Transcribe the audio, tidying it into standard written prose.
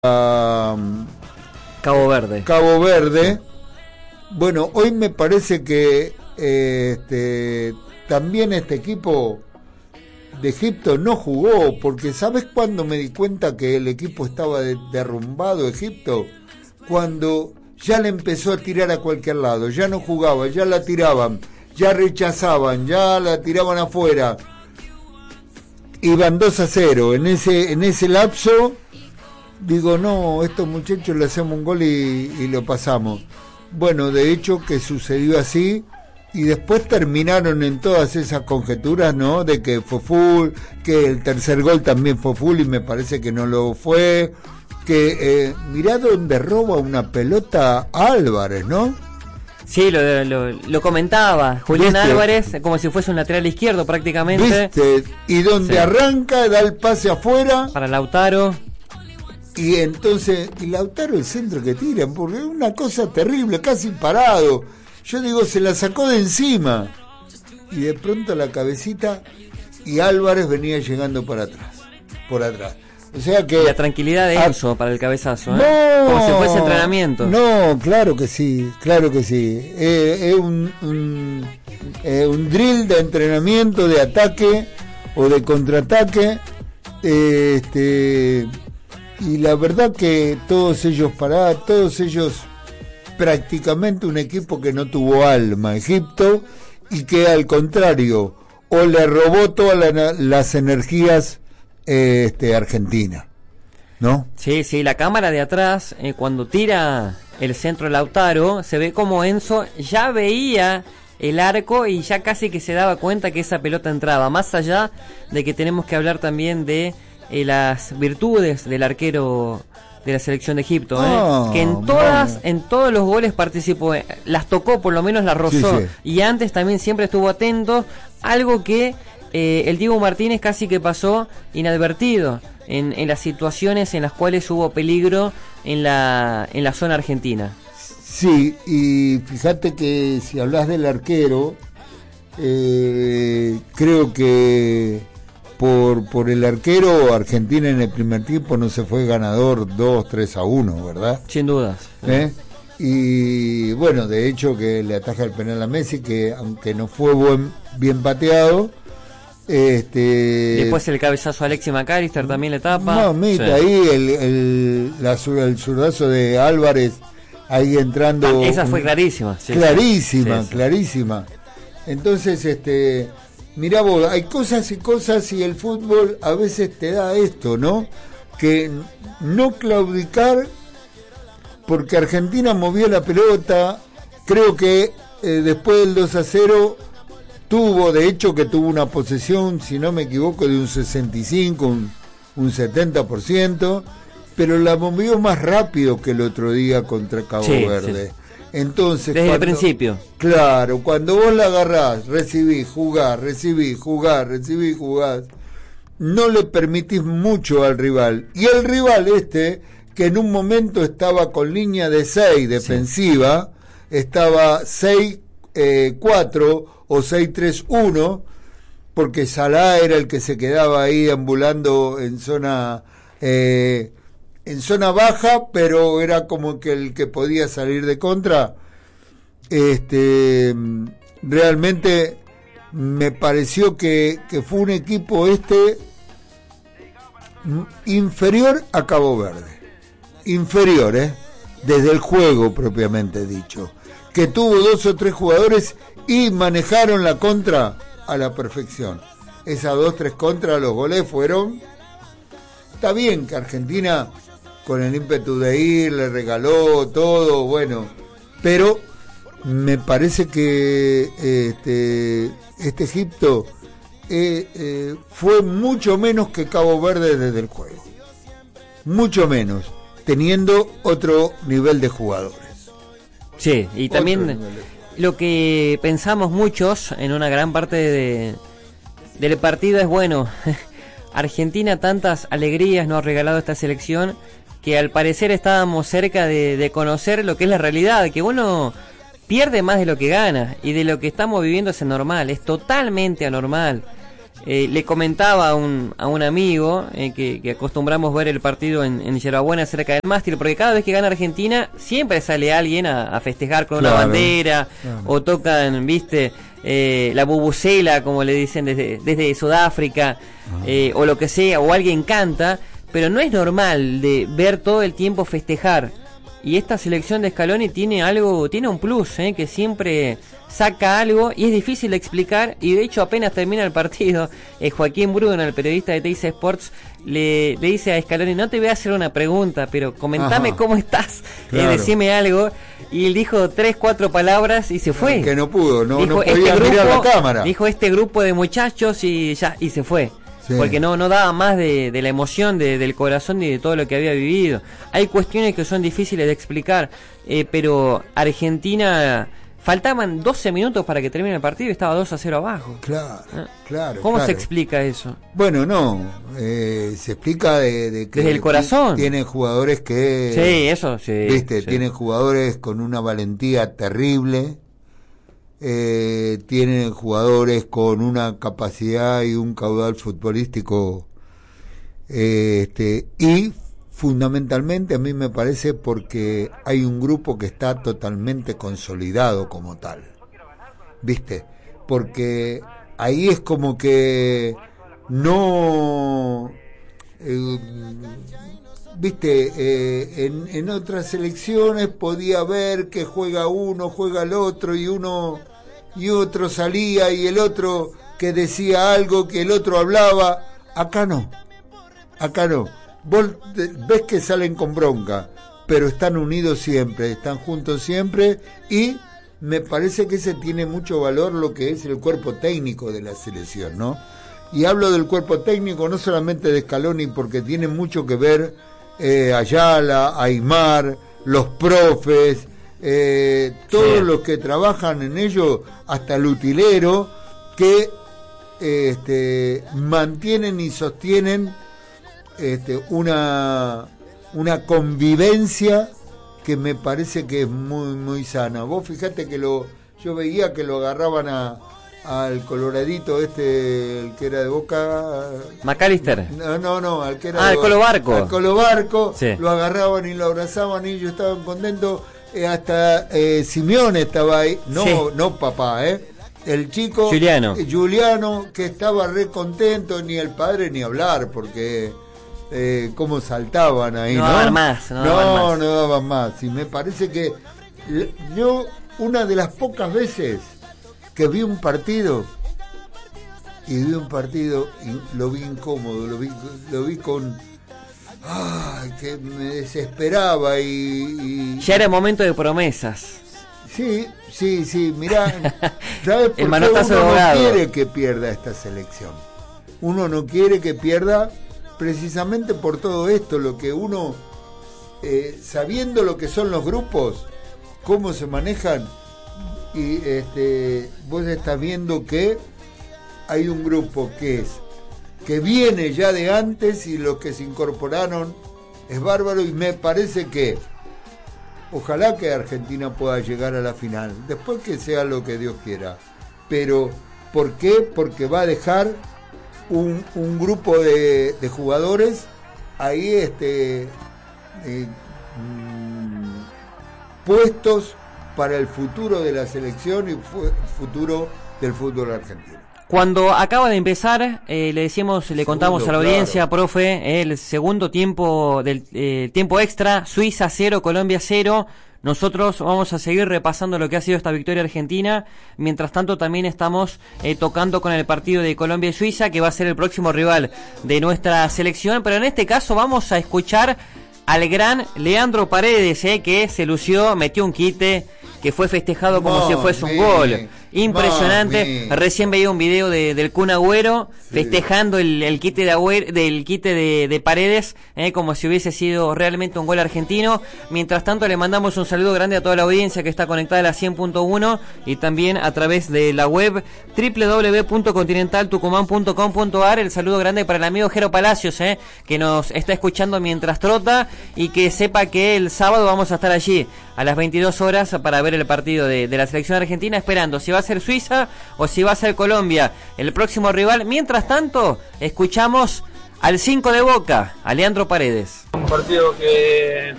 a Cabo Verde. Cabo Verde. Bueno, hoy me parece que también este equipo de Egipto no jugó, porque ¿sabes cuándo me di cuenta que el equipo estaba derrumbado, Egipto? Cuando ya le empezó a tirar a cualquier lado, ya no jugaba, ya la tiraban, ya rechazaban, ya la tiraban afuera. Iban 2-0, en ese lapso digo, no, estos muchachos le hacemos un gol y lo pasamos. Bueno, de hecho que sucedió así, y después terminaron en todas esas conjeturas, ¿no? De que fue full, que el tercer gol también fue full y me parece que no lo fue, que mirá donde roba una pelota Álvarez, ¿no? Sí, lo comentaba Julián Álvarez, como si fuese un lateral izquierdo prácticamente. ¿Viste? Y donde arranca, da el pase afuera para Lautaro. Y entonces, y Lautaro el centro que tiran, porque es una cosa terrible, casi parado. Yo digo, se la sacó de encima. Y de pronto la cabecita, y Álvarez venía llegando por atrás. O sea que... La tranquilidad de Enzo para el cabezazo, ¿eh? No, como si fuese entrenamiento. No, claro que sí. Es un drill de entrenamiento, de ataque o de contraataque. Y la verdad que todos ellos prácticamente un equipo que no tuvo alma, Egipto, y que al contrario, o le robó todas las energías Argentina, ¿no? Sí, la cámara de atrás, cuando tira el centro de Lautaro, se ve como Enzo ya veía el arco y ya casi que se daba cuenta que esa pelota entraba, más allá de que tenemos que hablar también de las virtudes del arquero de la selección de Egipto, que en todos los goles participó, las tocó, por lo menos las rozó, sí. Y antes también siempre estuvo atento, algo que el Diego Martínez casi que pasó inadvertido en las situaciones en las cuales hubo peligro en la zona argentina. Sí, y fíjate que si hablas del arquero, creo que por el arquero, Argentina en el primer tiempo no se fue ganador 2-3-1, ¿verdad? Sin dudas. Y bueno, de hecho que le ataja el penal a Messi, que aunque no fue bien pateado, después el cabezazo a Alexis McAllister también le tapa. No, mira, sí. Ahí el zurdazo de Álvarez ahí entrando. Esa fue clarísima. Sí, clarísima. Entonces, mirá vos, hay cosas y cosas, y el fútbol a veces te da esto, ¿no? Que no claudicar, porque Argentina movió la pelota, creo que después del 2-0 de hecho que tuvo una posesión, si no me equivoco, de un 65, un 70%, pero la movió más rápido que el otro día contra Cabo Verde. Sí. Entonces, desde el principio. Claro, cuando vos la agarrás, recibís, jugás, no le permitís mucho al rival. Y el rival que en un momento estaba con línea de 6 defensiva, estaba 6-4 o 6-3-1, porque Salah era el que se quedaba ahí ambulando en zona baja, pero era como que el que podía salir de contra. Realmente me pareció que fue un equipo inferior a Cabo Verde, inferior, desde el juego propiamente dicho, que tuvo 2 o 3 jugadores y manejaron la contra a la perfección. Esas 2-3 contras, los goles fueron... Está bien que Argentina con el ímpetu de ir le regaló todo, bueno, pero me parece que este Egipto fue mucho menos que Cabo Verde desde el juego, mucho menos, teniendo otro nivel de jugadores. Sí, y también lo que pensamos muchos en una gran parte del partido es, bueno, Argentina tantas alegrías nos ha regalado esta selección, que al parecer estábamos cerca de conocer lo que es la realidad, que uno pierde más de lo que gana, y de lo que estamos viviendo es anormal, es totalmente anormal. Le comentaba a un amigo que acostumbramos ver el partido en Yerbabuena cerca del mástil, porque cada vez que gana Argentina siempre sale alguien a festejar con una bandera, o tocan, viste, la bubucela, como le dicen desde Sudáfrica, o lo que sea, o alguien canta, pero no es normal de ver todo el tiempo festejar. Y esta selección de Scaloni tiene un plus, que siempre saca algo y es difícil de explicar. Y de hecho, apenas termina el partido, Joaquín Bruno, el periodista de Teis Sports, le dice a Scaloni: no te voy a hacer una pregunta, pero comentame cómo estás, decime algo. Y él dijo 3-4 palabras y se fue. Que no pudo, no dijo, podía mirar la cámara. Dijo este grupo de muchachos y se fue. Sí. Porque no daba más de la emoción, del corazón y de todo lo que había vivido. Hay cuestiones que son difíciles de explicar, pero Argentina, faltaban 12 minutos para que termine el partido y estaba 2-0 abajo. Claro. ¿Cómo se explica eso? Bueno, se explica de que desde el corazón. Tienen jugadores que... Sí, eso, sí. ¿Viste? Sí. Tienen jugadores con una valentía terrible. Tienen jugadores con una capacidad y un caudal futbolístico y fundamentalmente a mí me parece porque hay un grupo que está totalmente consolidado como tal, ¿viste? Porque ahí es como que no ¿viste? En otras elecciones podía ver que juega uno, juega el otro y otro salía y el otro que decía algo, que el otro hablaba. Acá no. Vos ves que salen con bronca, pero están unidos siempre, están juntos siempre, y me parece que ese tiene mucho valor lo que es el cuerpo técnico de la selección, ¿no? Y hablo del cuerpo técnico no solamente de Scaloni, porque tiene mucho que ver Ayala, Aimar, los profes, todos los que trabajan en ello, hasta el utilero, que mantienen y sostienen una convivencia que me parece que es muy muy sana. Vos fijate que yo veía que lo agarraban al coloradito el que era de Boca, McAllister. No, al que era el Colo Barco. Al Colo Barco, sí. Lo agarraban y lo abrazaban y ellos estaban contentos. Hasta Simeone estaba ahí, no papá, el chico Giuliano, que estaba re contento, ni el padre ni hablar, porque cómo saltaban ahí, ¿no? No daban más. Y me parece que yo, una de las pocas veces que vi un partido y lo vi incómodo, lo vi con que me desesperaba y ya era momento de promesas. Sí, mirá, ¿sabes por qué uno no quiere que pierda esta selección? Uno no quiere que pierda precisamente por todo esto, lo que uno, sabiendo lo que son los grupos, cómo se manejan, y vos estás viendo que hay un grupo que viene ya de antes, y los que se incorporaron es bárbaro, y me parece que ojalá que Argentina pueda llegar a la final, después que sea lo que Dios quiera. Pero ¿por qué? Porque va a dejar un grupo de jugadores ahí puestos para el futuro de la selección y futuro del fútbol argentino. Cuando acaba de empezar, le contamos a la audiencia, profe, el segundo tiempo del tiempo extra, Suiza 0, Colombia 0. Nosotros vamos a seguir repasando lo que ha sido esta victoria argentina. Mientras tanto, también estamos tocando con el partido de Colombia y Suiza, que va a ser el próximo rival de nuestra selección. Pero en este caso vamos a escuchar al gran Leandro Paredes, que se lució, metió un quite, que fue festejado como si fuese un gol. Impresionante. Recién veía un video del Kun Agüero festejando el quite de Paredes, como si hubiese sido realmente un gol argentino. Mientras tanto, le mandamos un saludo grande a toda la audiencia que está conectada a la 100.1 y también a través de la web www.continentaltucumán.com.ar. El saludo grande para el amigo Jero Palacios, que nos está escuchando mientras trota, y que sepa que el sábado vamos a estar allí a las 22 horas para ver el partido de la selección argentina, esperando si va a ser Suiza o si va a ser Colombia el próximo rival. Mientras tanto, escuchamos al 5 de Boca, a Leandro Paredes. Un partido que